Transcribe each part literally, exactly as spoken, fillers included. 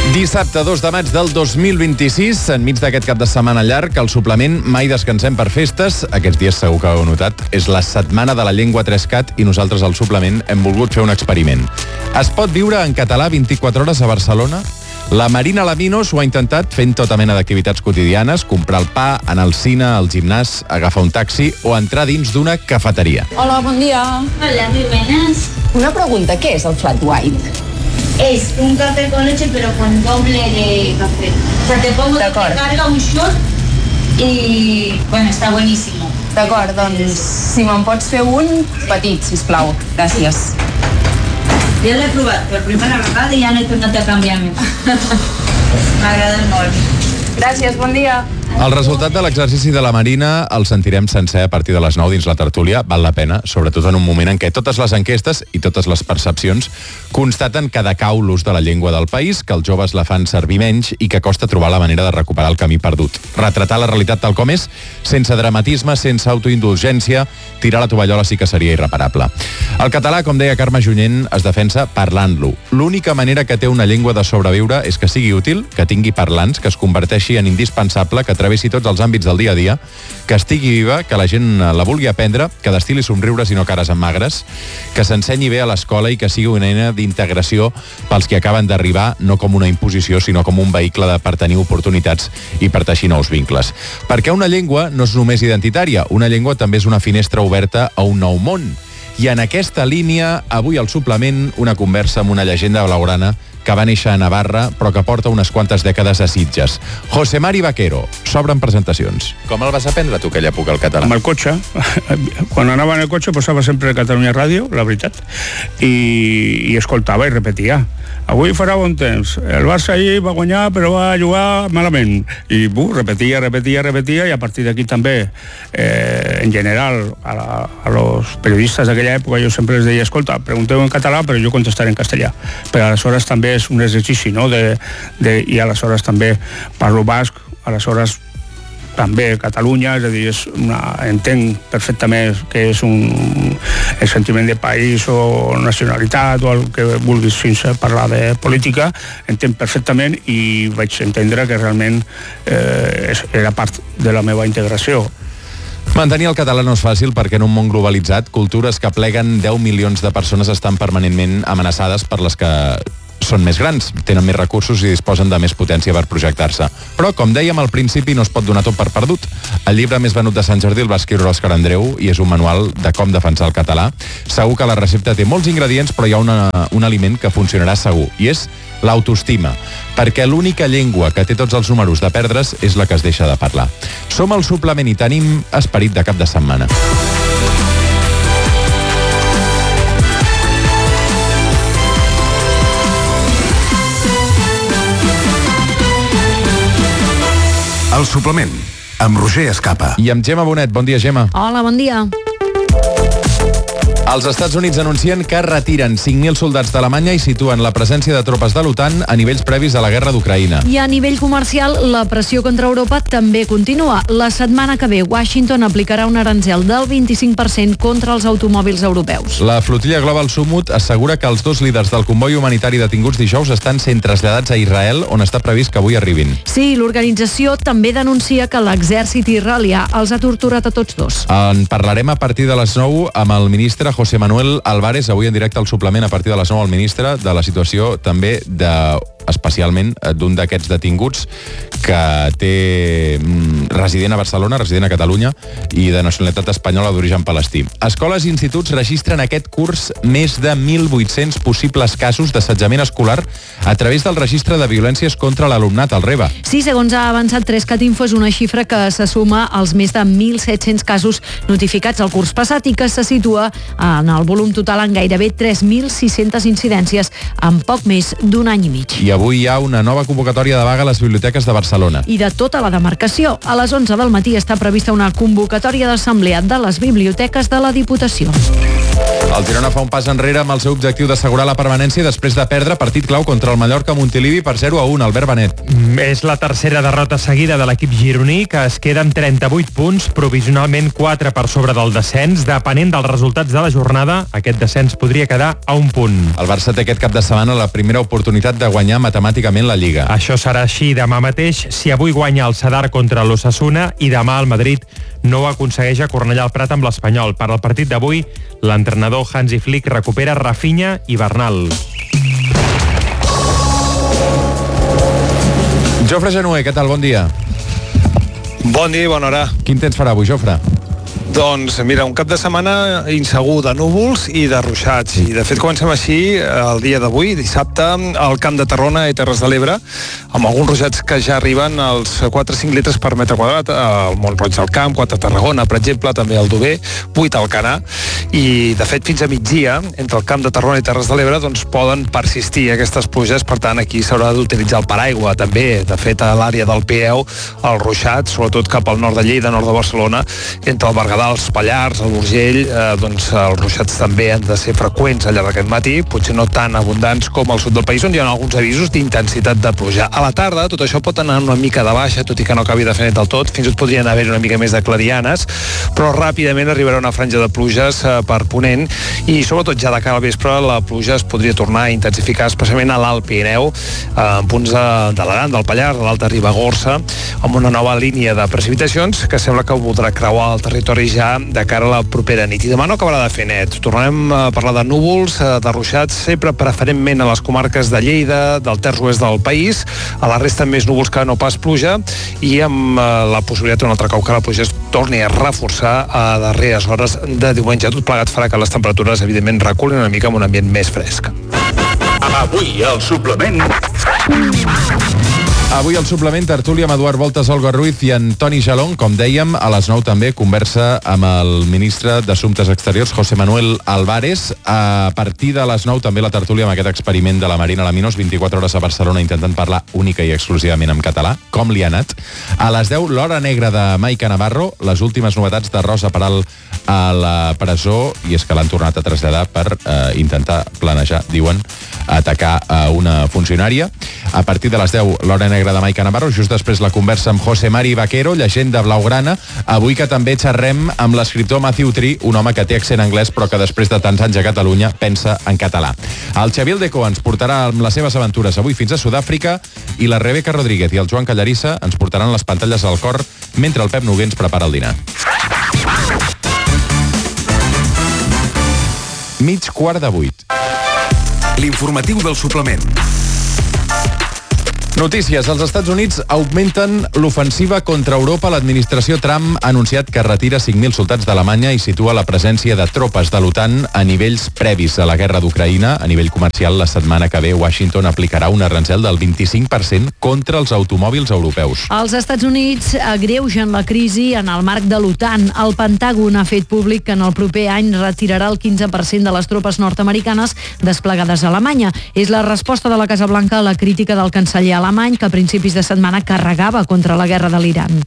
Dissabte dos de maig del dos mil vint-i-sis, enmig d'aquest cap de setmana llarg, el suplement Mai descansem per festes, aquests dies segur que ho heu notat, és la setmana de la llengua tres cat i nosaltres al suplement hem volgut fer un experiment. Es pot viure en català vint-i-quatre hores a Barcelona? La Marina Laminos ho ha intentat fent tota mena d'activitats quotidianes, comprar el pa, anar al cine, al gimnàs, agafar un taxi o entrar dins d'una cafeteria. Hola, bon dia. Hola, muy buenas. Una pregunta, què és el flat white? Es un café con leche, pero con doble de café. O sea, te pongo, te carga un shot y, bueno, está buenísimo. D'acord, doncs, si me'n pots fer un petit, sisplau. Gràcies. Ja l'he provat per primera vegada i ja no he tornat a canviar més. M'agrada molt. Gràcies, bon dia. El resultat de l'exercici de la Marina el sentirem sencer a partir de les nou dins la tertúlia. Val la pena, sobretot en un moment en què totes les enquestes i totes les percepcions constaten que decau l'ús de la llengua del país, que els joves la fan servir menys i que costa trobar la manera de recuperar el camí perdut. Retratar la realitat tal com és, sense dramatisme, sense autoindulgència, tirar la tovallola sí que seria irreparable. El català, com deia Carme Junyent, es defensa parlant-lo. L'única manera que té una llengua de sobreviure és que sigui útil, que tingui parlants, que es converteixi en indispensable, que travessi tots els àmbits del dia a dia, que estigui viva, que la gent la vulgui aprendre, que destil·li somriures i no cares amb magres, que s'ensenyi bé a l'escola i que sigui una eina d'integració pels que acaben d'arribar, no com una imposició, sinó com un vehicle de per tenir oportunitats i per teixir nous vincles. Perquè una llengua no és només identitària, una llengua també és una finestra oberta a un nou món. I en aquesta línia, avui al suplement, una conversa amb una llegenda blaugrana que va néixer a Navarra, però que porta unes quantes dècades a Sitges. José Mari Vaquero. S'obren presentacions. Com el vas aprendre tu, aquella època, el català? Amb el cotxe. Quan anava en el cotxe posava sempre Catalunya Ràdio, la veritat, i, i escoltava i repetia. Avui farà bon temps. El Barça ahir va guanyar, però va jugar malament. I bu, repetia, repetia, repetia, i a partir d'aquí també, eh, en general, a, la, a los periodistes d'aquella època jo sempre els deia, escolta, pregunteu en català, però jo contestaré en castellà. Però aleshores també és un exercici, no? De, de, i aleshores també parlo basc, aleshores també Catalunya, és a dir, és una, entenc perfectament que és un el sentiment de país o nacionalitat o el que vulguis sense parlar de política, entenc perfectament i vaig entendre que realment eh, era part de la meva integració. Mantenir el català no és fàcil perquè en un món globalitzat, cultures que pleguen deu milions de persones estan permanentment amenaçades per les que són més grans, tenen més recursos i disposen de més potència per projectar-se. Però, com dèiem al principi, no es pot donar tot per perdut. El llibre més venut de Sant Jordi el va escriure Òscar Andreu i és un manual de com defensar el català. Segur que la recepta té molts ingredients, però hi ha una, un aliment que funcionarà segur, i és l'autoestima, perquè l'única llengua que té tots els números de perdre's és la que es deixa de parlar. Som al suplement i tenim esperit de cap de setmana. El suplement, amb Roger Escapa. I amb Gemma Bonet. Bon dia, Gemma. Hola, bon dia. Els Estats Units anuncien que retiren cinc mil soldats d'Alemanya i situen la presència de tropes de l'OTAN a nivells previs a la guerra d'Ucraïna. I a nivell comercial, la pressió contra Europa també continua. La setmana que ve, Washington aplicarà un aranzel del vint-i-cinc per cent contra els automòbils europeus. La flotilla Global Summit assegura que els dos líders del comboi humanitari detinguts dijous estan sent traslladats a Israel, on està previst que avui arribin. Sí, l'organització també denuncia que l'exèrcit israelià els ha torturat a tots dos. En parlarem a partir de les nou amb el ministre José Manuel Álvarez, avui en directe al suplement a partir de les nou, el ministre, de la situació també de, especialment d'un d'aquests detinguts que té resident a Barcelona, resident a Catalunya i de nacionalitat espanyola d'origen palestí. Escoles i instituts registren aquest curs més de mil vuit-cents possibles casos d'assetjament escolar a través del registre de violències contra l'alumnat, el REVA. Sí, segons ha avançat Trescat Info, és una xifra que se suma als més de mil set-cents casos notificats el curs passat i que se situa en el volum total en gairebé tres mil sis-centes incidències en poc més d'un any i mig. I avui hi ha una nova convocatòria de vaga a les biblioteques de Barcelona. I de tota la demarcació. A les onze del matí està prevista una convocatòria d'assemblea de les biblioteques de la Diputació. El Girona fa un pas enrere amb el seu objectiu d'assegurar la permanència després de perdre partit clau contra el Mallorca Montilivi per zero a un. Albert Benet. És la tercera derrota seguida de l'equip gironí, que es queda amb trenta-vuit punts, provisionalment quatre per sobre del descens. Depenent dels resultats de la jornada, aquest descens podria quedar a un punt. El Barça té aquest cap de setmana la primera oportunitat de guanyar matemàticament la Lliga. Això serà així demà mateix, si avui guanya el Sadar contra l'Osasuna i demà el Madrid no ho aconsegueix a Cornellà al Prat amb l'Espanyol. Per al partit d'avui, l'entrenador Hansi Flick recupera Rafinha i Bernal. Jofre Genuer, què tal? Bon dia. Bon dia i bona hora. Quin temps farà avui, Jofre? Doncs mira, un cap de setmana insegur de núvols i de ruixats, i de fet comencem així el dia d'avui, dissabte, al Camp de Tarrona i Terres de l'Ebre, amb alguns ruixats que ja arriben als quatre a cinc litres per metre quadrat, al Mont-roig del Camp, quatre a Tarragona, per exemple, també al Dover, vuit al Alcanar, i de fet fins a migdia, entre el Camp de Tarrona i Terres de l'Ebre, doncs poden persistir aquestes pluges, per tant aquí s'haurà d'utilitzar el paraigua també. De fet, a l'àrea del Pirineu, els ruixats, sobretot cap al nord de Lleida, nord de Barcelona, entre el Berguedà, els Pallars, el Urgell, eh, doncs els ruixats també han de ser freqüents al llarg d'aquest matí, potser no tan abundants com al sud del país, on hi ha alguns avisos d'intensitat de pluja. A la tarda tot això pot anar una mica de baixa, tot i que no acabi de fer net del tot, fins i tot podrien haver una mica més de clarianes, però ràpidament arribarà una franja de pluges eh, per Ponent, i sobretot ja de cara al vespre la pluja es podria tornar a intensificar, especialment a l'Alt Pirineu, eh, en punts de, de l'Aran, del Pallars, de l'Alta Ribagorça, amb una nova línia de precipitacions que sembla que voldrà creuar el territori ja de cara a la propera nit. I demà no acabarà de fer net. Tornarem a parlar de núvols, de ruixats, sempre preferentment a les comarques de Lleida, del terç oest del país, a la resta més núvols que no pas pluja, i amb la possibilitat un altre cop que la pluja es torni a reforçar a darreres hores de diumenge. Tot plegat farà que les temperatures evidentment reculin una mica amb un ambient més fresc. Avui al suplement... Avui al suplement, tertúlia amb Eduard Voltas, Olga Ruiz i Antoni Jalón. Com dèiem, a les nou també conversa amb el ministre d'Assumptes Exteriors, José Manuel Álvarez. A partir de les nou també la tertúlia amb aquest experiment de la Marina Laminos, vint-i-quatre hores a Barcelona intentant parlar única i exclusivament en català. Com li ha anat? A les deu, l'Hora Negra de Maica Navarro, les últimes novetats de Rosa Peral a la presó, i és que l'han tornat a traslladar per eh, intentar planejar, diuen, atacar a una funcionària. A partir de les deu, l'Hora Negra de Maica Navarro, just després la conversa amb José Mari Vaquero, llegenda blaugrana, avui que també xerrem amb l'escriptor Matthew Tree, un home que té accent anglès però que després de tants anys a Catalunya pensa en català. El Xavier Aldeco ens portarà amb les seves aventures avui fins a Sud-àfrica, i la Rebeca Rodríguez i el Joan Callarissa ens portaran les pantalles al cor mentre el Pep Noguer ens prepara el dinar. Mig quart de vuit. L'informatiu del suplement. Notícies. Els Estats Units augmenten l'ofensiva contra Europa. L'administració Trump ha anunciat que retira cinc mil soldats d'Alemanya i situa la presència de tropes de l'OTAN a nivells previs a la guerra d'Ucraïna. A nivell comercial, la setmana que ve Washington aplicarà un arancel del vint-i-cinc per cent contra els automòbils europeus. Els Estats Units agreugen la crisi en el marc de l'OTAN. El Pentàgon ha fet públic que en el proper any retirarà el quinze per cent de les tropes nord-americanes desplegades a Alemanya. És la resposta de la Casa Blanca a la crítica del canceller alemany, que a principis de setmana carregava contra la guerra de l'Iran.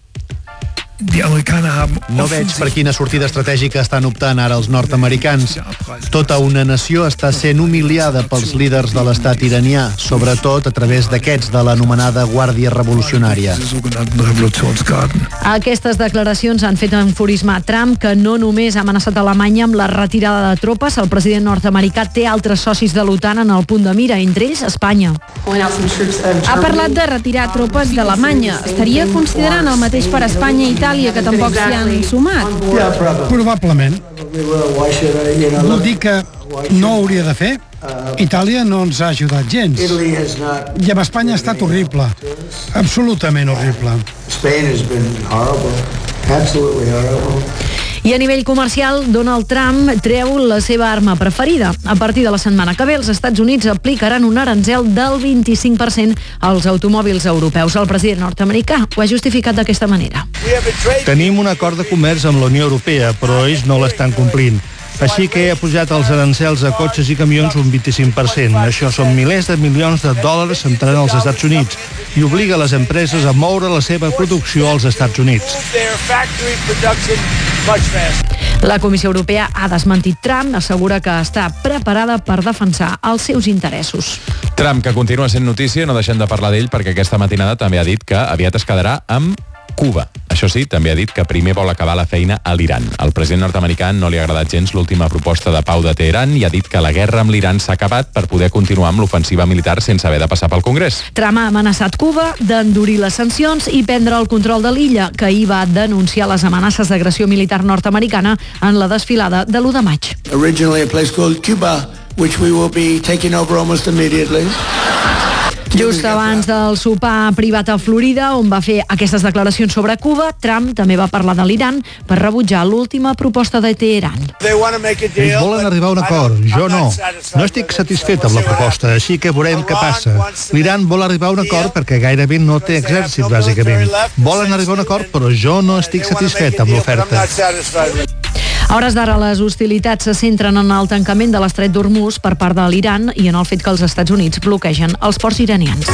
No veig per quina sortida estratègica estan optant ara els nord-americans. Tota una nació està sent humiliada pels líders de l'estat iranià, sobretot a través d'aquests de l'anomenada Guàrdia Revolucionària. Aquestes declaracions han fet enfurismar Trump, que no només ha amenaçat Alemanya amb la retirada de tropes, el president nord-americà té altres socis de l'OTAN en el punt de mira, entre ells Espanya. Ha parlat de retirar tropes d'Alemanya. Estaria considerant el mateix per Espanya i Itàlia, que tampoc s'hi han sumat? Probablement. Vol dir que no ho hauria de fer? Itàlia no ens ha ajudat gens. I amb Espanya ha estat horrible. Absolutament horrible. I a nivell comercial, Donald Trump treu la seva arma preferida. A partir de la setmana que ve, els Estats Units aplicaran un arancel del vint-i-cinc per cent als automòbils europeus. El president nord-americà ho ha justificat d'aquesta manera. Tenim un acord de comerç amb la Unió Europea, però ells no l'estan complint. Així que he pujat els arancels a cotxes i camions un vint-i-cinc per cent. Això són milers de milions de dòlars entrant als Estats Units i obliga les empreses a moure la seva producció als Estats Units. La Comissió Europea ha desmentit Trump, assegura que està preparada per defensar els seus interessos. Trump, que continua sent notícia, no deixem de parlar d'ell perquè aquesta matinada també ha dit que aviat es quedarà amb Cuba. Això sí, també ha dit que primer vol acabar la feina a l'Iran. Al president nord-americà no li ha agradat gens l'última proposta de pau de Teheran i ha dit que la guerra amb l'Iran s'ha acabat per poder continuar amb l'ofensiva militar sense haver de passar pel Congrés. Trump ha amenaçat Cuba d'endurir les sancions i prendre el control de l'illa, que ahir va denunciar les amenaces d'agressió militar nord-americana en la desfilada de l'u de maig. Originally a place called Cuba, which we will be taking over almost immediately. Just abans del sopar privat a Florida, on va fer aquestes declaracions sobre Cuba, Trump també va parlar de l'Iran per rebutjar l'última proposta de Teheran. Ells volen arribar a un acord, jo no. No estic satisfet amb la proposta, així que veurem què passa. L'Iran vol arribar a un acord perquè gairebé no té exèrcit, bàsicament. Volen arribar a un acord, però jo no estic satisfet amb l'oferta. A hores d'ara, les hostilitats se centren en el tancament de l'estret d'Hormuz per part de l'Iran i en el fet que els Estats Units bloquegen els ports iranians.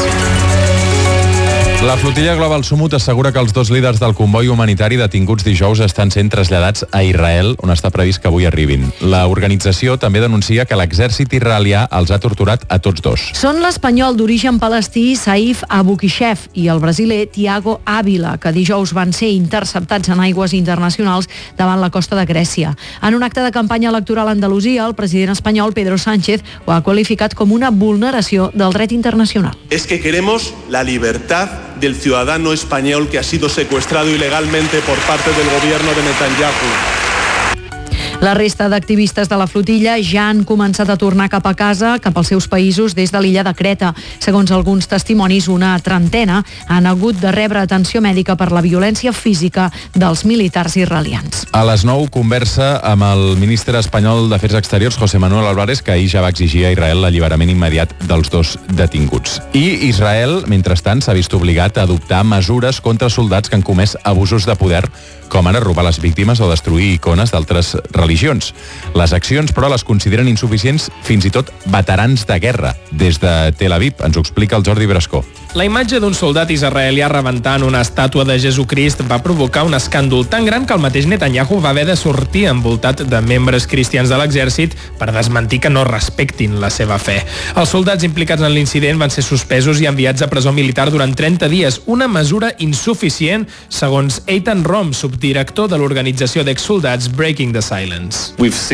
La flotilla Global Sumut assegura que els dos líders del comboi humanitari detinguts dijous estan sent traslladats a Israel, on està previst que avui arribin. La organització també denuncia que l'exèrcit israelià els ha torturat a tots dos. Són l'espanyol d'origen palestí Saif Abukishev i el brasiler Thiago Ávila, que dijous van ser interceptats en aigües internacionals davant la costa de Grècia. En un acte de campanya electoral a Andalusia, el president espanyol Pedro Sánchez ho ha qualificat com una vulneració del dret internacional. Es que queremos la libertad del ciudadano español que ha sido secuestrado ilegalmente por parte del gobierno de Netanyahu. La resta d'activistes de la flotilla ja han començat a tornar cap a casa, cap als seus països, des de l'illa de Creta. Segons alguns testimonis, una trentena han hagut de rebre atenció mèdica per la violència física dels militars israelians. A les nou, conversa amb el ministre espanyol d'Afers Exteriors, José Manuel Álvarez, que ahir ja va exigir a Israel l'alliberament immediat dels dos detinguts. I Israel, mentrestant, s'ha vist obligat a adoptar mesures contra soldats que han comès abusos de poder, com ara robar les víctimes o destruir icones d'altres religions. Les accions, però, les consideren insuficients fins i tot veterans de guerra. Des de Tel Aviv ens ho explica el Jordi Brascó. La imatge d'un soldat israelià rebentant una estàtua de Jesucrist va provocar un escàndol tan gran que el mateix Netanyahu va haver de sortir envoltat de membres cristians de l'exèrcit per desmentir que no respectin la seva fe. Els soldats implicats en l'incident van ser suspesos i enviats a presó militar durant trenta dies, una mesura insuficient, segons Eitan Rom, subdirector de l'organització d'exsoldats Breaking the Silence.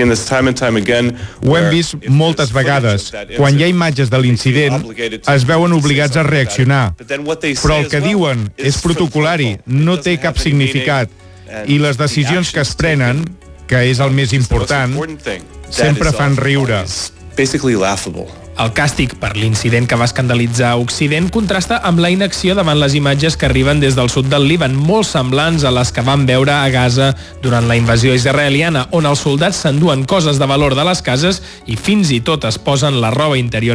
Ho hem vist moltes vegades. Quan hi ha imatges de l'incident, es veuen obligats a reaccionar. Però el que diuen és protocolari, no té cap significat. I les decisions que es prenen, que és el més important, sempre fan riure. El càstig per l'incident que va escandalitzar Occident contrasta amb la inacció davant les imatges que arriben des del sud del Líban, molt semblants a les que van veure a Gaza durant la invasió israeliana, on els soldats s'enduen coses de valor de les cases i fins i tot es posen la roba interior